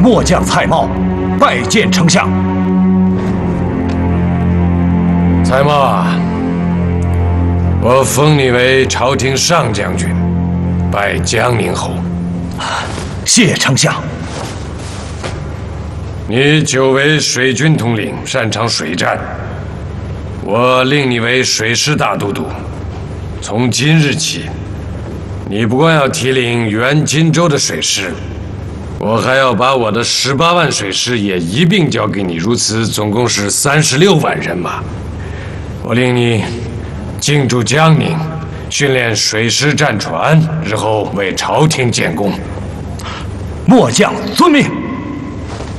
末将蔡瑁拜见丞相。 蔡瑁，我封你为朝廷上将军，拜江宁侯。 谢丞相。 你久为水军统领，擅长水战，我令你为水师大都督。从今日起，你不光要提领原荆州的水师，我还要把我的18万水师也一并交给你，如此总共是36万人马。我令你进驻江宁，训练水师战船，日后为朝廷建功。 末将遵命。